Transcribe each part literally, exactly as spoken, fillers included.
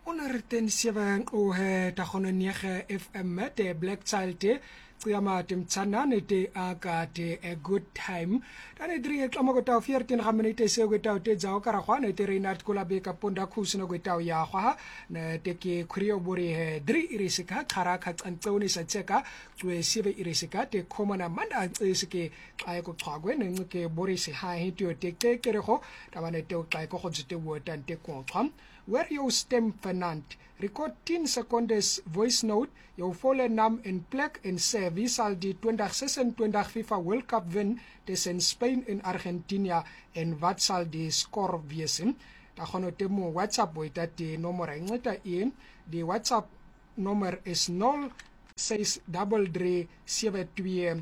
Onerten seven o he ta khono niege F M te Black Child te tsiyama te mtsanane te aka te a good time tane dri e tlamo go ta fourteen ga minute se go ta te jao kara khwane te Reinhard Kulabe ka ponda khusino go ta ya khwa ne te ke khrio bori he dri irisika khara kha tsantsoni sa tseka tswe sibe irisika te khomana manda tsike xa go xagwe ne ke bori se ha he te te ke ke go ta bane te xa go go tsite wo tan te ko tsham where you stem Fernand record ten seconds voice note jou volle naam en plek en sê wie sal die twenty twenty-six FIFA World Cup wen tussen Spain en Argentina en wat sal die skor wees? Da gaan nou te mo WhatsApp boy dat die nommer ngeta een die WhatsApp nommer is zero six three three seven two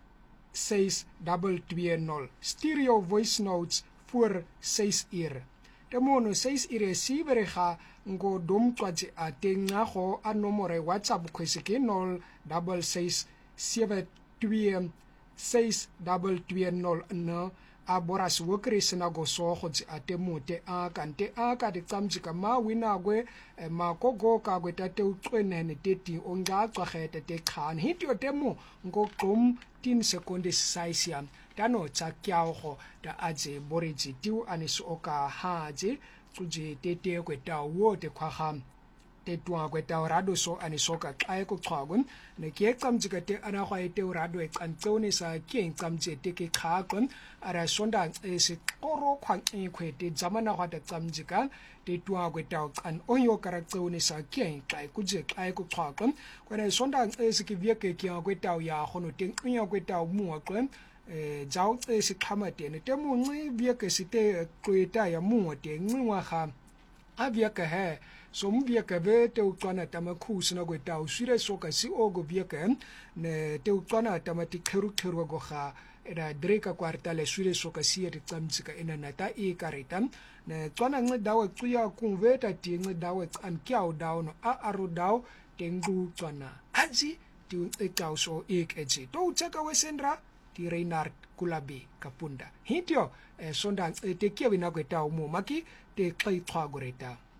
six two two zero stereo voice notes voor six uur. Te mono six ire siberega ngo dom twatsi a tenga go a nomore WhatsApp khweseke zero six six seven two six two two zero no a boras wokre sena go so go tsi a temote a kante a ka de tsamjika ma wina gwe ma gogo ka gwe tate uqwene ne teti onga xagete te khan hityo temo ngo qom ten seconds size ya tano tsa kyaogo da aje boriji tiu aniso oka haje tuje tete kweta wo te khwaga te twa kweta rado so anisoka xa ko xhagwen ne ke tsamjika te ana gwa ete rado e cantsone sa ke tsamje te ke khaqon ara sonda e se qoro khwang e khwete jamana gwa ta tsamjika te twa kweta kan onyo karaktsone sa ke xa ku je xa ko xhaqon kwana sonda e se ke vieke ke kweta ya gono te nya kweta mu qwen eh jao e se khama tene te mo ngi vieke site kweta ya mu te ngwa ga a vieke he so mbieka be te utlwana tamakhusi na kweta usire soka si ogo bieka ne te utlwana tamati kheru kheru go ga era dreka kwarta le sure soka si ri tsamtsika ena nata e kareta ne tswana ngi dawe tsuya kunveta ti ngi dawe an kyao dawo no a aru dawo tengu tswana aji ti e tauso e keji to tsaka wesendra ti Reinhard Kulabe kapunda hityo e sonda te kiwi na kweta mo maki te xai xagoreta